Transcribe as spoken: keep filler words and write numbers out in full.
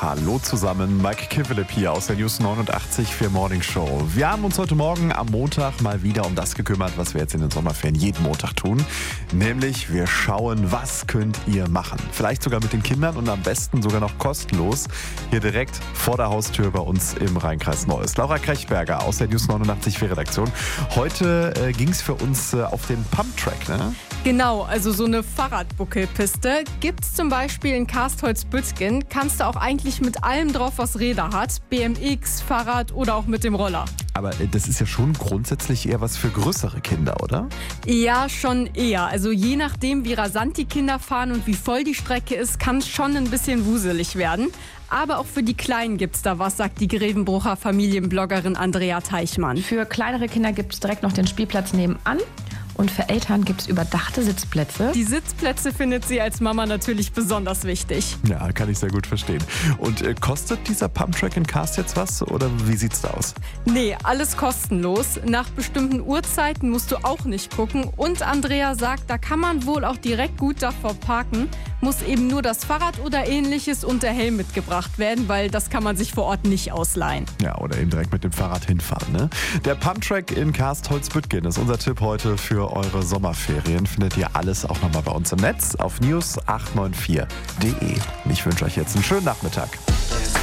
Hallo zusammen, Mike Kivelip hier aus der News neunundachtzig für Morning Show. Wir haben uns heute Morgen am Montag mal wieder um das gekümmert, was wir jetzt in den Sommerferien jeden Montag tun. Nämlich wir schauen, was könnt ihr machen. Vielleicht sogar mit den Kindern und am besten sogar noch kostenlos. Hier direkt vor der Haustür bei uns im Rheinkreis Neues. Laura Krechberger aus der News neunundachtzig für Redaktion. Heute äh, ging es für uns äh, auf den Pumptrack, ne? Genau, also so eine Fahrradbuckelpiste gibt's zum Beispiel in Karstholz-Büttgen. Kannst du auch eigentlich mit allem drauf, was Räder hat. B M X, Fahrrad oder auch mit dem Roller. Aber äh, das ist ja schon grundsätzlich eher was für größere Kinder, oder? Ja, schon eher. Also je nachdem, wie rasant die Kinder fahren und wie voll die Strecke ist, kann es schon ein bisschen wuselig werden. Aber auch für die Kleinen gibt's da was, sagt die Grevenbrucher Familienbloggerin Andrea Teichmann. Für kleinere Kinder gibt's direkt noch den Spielplatz nebenan. Und für Eltern gibt es überdachte Sitzplätze. Die Sitzplätze findet sie als Mama natürlich besonders wichtig. Ja, kann ich sehr gut verstehen. Und äh, kostet dieser Pumptrack in Karst jetzt was oder wie sieht's da aus? Nee, alles kostenlos. Nach bestimmten Uhrzeiten musst du auch nicht gucken. Und Andrea sagt, da kann man wohl auch direkt gut davor parken. Muss eben nur das Fahrrad oder ähnliches und der Helm mitgebracht werden, weil das kann man sich vor Ort nicht ausleihen. Ja, oder eben direkt mit dem Fahrrad hinfahren, ne? Der Pumptrack in Karstholz-Büttgen ist unser Tipp heute für eure Sommerferien. Findet ihr alles auch nochmal bei uns im Netz auf news acht neun vier punkt de. Ich wünsche euch jetzt einen schönen Nachmittag.